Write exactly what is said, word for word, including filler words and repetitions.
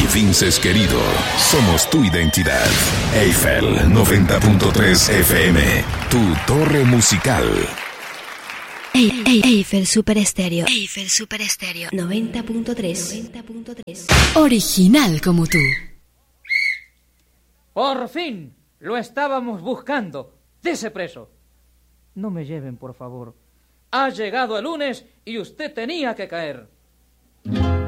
Vinces querido, somos tu identidad. Eiffel noventa punto tres F M, tu torre musical. Ey, ey, Eiffel Super Estéreo. Eiffel Super Estéreo noventa punto tres. Original como tú. Por fin, lo estábamos buscando. Dese preso. No me lleven, por favor. Ha llegado el lunes y usted tenía que caer.